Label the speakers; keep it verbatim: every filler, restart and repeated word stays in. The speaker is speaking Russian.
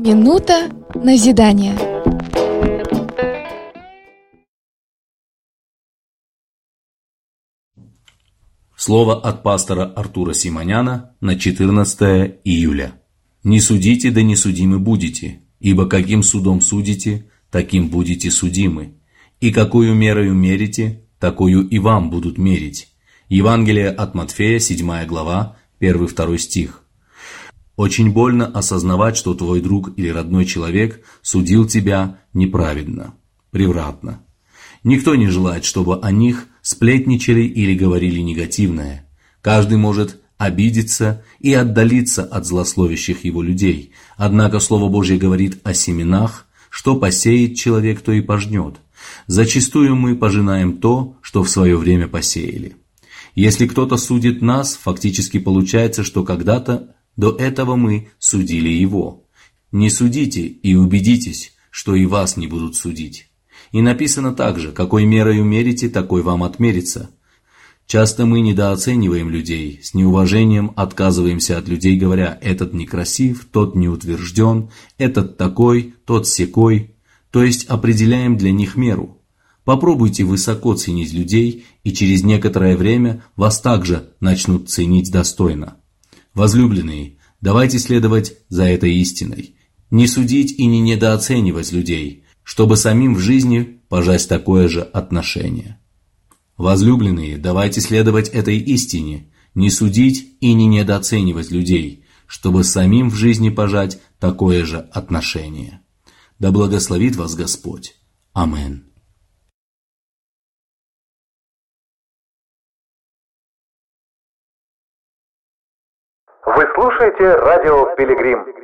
Speaker 1: Минута назидания.
Speaker 2: Слово от пастора Артура Симоняна на четырнадцатое июля. «Не судите, да не судимы будете, ибо каким судом судите, таким будете судимы, и какую мерою мерите, такую и вам будут мерить». Евангелие от Матфея, седьмая глава, первый-второй стих. Очень больно осознавать, что твой друг или родной человек судил тебя неправедно, превратно. Никто не желает, чтобы о них сплетничали или говорили негативное. Каждый может обидеться и отдалиться от злословящих его людей. Однако Слово Божье говорит о семенах, что посеет человек, то и пожнет. Зачастую мы пожинаем то, что в свое время посеяли. Если кто-то судит нас, фактически получается, что когда-то до этого мы судили его. Не судите и убедитесь, что и вас не будут судить. И написано также: какой мерою мерите, такой вам отмерится. Часто мы недооцениваем людей, с неуважением отказываемся от людей, говоря: этот некрасив, тот не утвержден, этот такой, тот сякой, то есть определяем для них меру. Попробуйте высоко ценить людей, и через некоторое время вас также начнут ценить достойно. Возлюбленные, давайте следовать за этой истиной. Не судить и не недооценивать людей, чтобы самим в жизни пожать такое же отношение. Возлюбленные, давайте следовать этой истине, не судить и не недооценивать людей, чтобы самим в жизни пожать такое же отношение. Да благословит вас Господь. Аминь.
Speaker 3: Вы слушаете радио «Пилигрим».